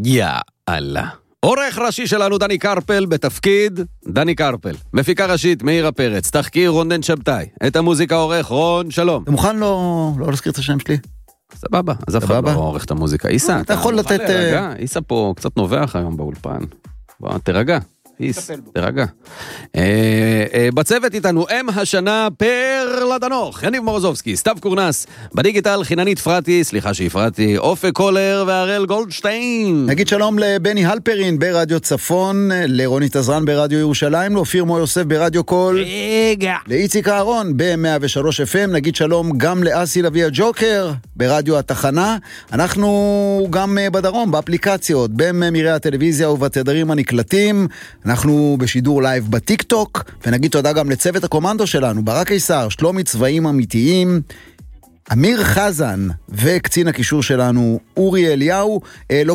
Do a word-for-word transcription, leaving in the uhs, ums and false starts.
יאללה. עורך ראשי שלנו דני קרפל, בתפקיד דני קרפל. מפיקה ראשית מאירה פרץ, תחקיר רונן שבתאי. את המוזיקה עורך רון, שלום. אתה מוכן לא, לא להזכיר את השם שלי? סבבה, אז אף אחד לא עורך את המוזיקה. איסה, אתה יכול לתת... איסה פה קצת נובח היום באולפן. בוא, תרגע. איס, תרגע. בצוות איתנו אם השנה פרלה דנוך, יניב מורוזובסקי, סתיו קורנס, בדיגיטל חיננית פרטי, סליחה שהפרעתי, אופק קולר והראל גולדשטיין. נגיד שלום לבני הלפרין ברדיו צפון, לרונית עזרן ברדיו ירושלים, לאופיר מו יוסף ברדיו קול, רגע. לאיציק אהרון ב-מאה ושלוש אף אם, נגיד שלום גם לאסי לוי הג'וקר ברדיו התחנה, אנחנו גם בדרום, באפליקציות, בממירי הטלוויזיה ובתדרים הנקלטים, אנחנו בשידור לייב בטיק טוק, ונגיד תודה גם לצוות הקומנדו שלנו, ברק קיסר, שלומי צבעים אמיתיים, אמיר חזן וקצין הקישור שלנו אורי אליהו. לא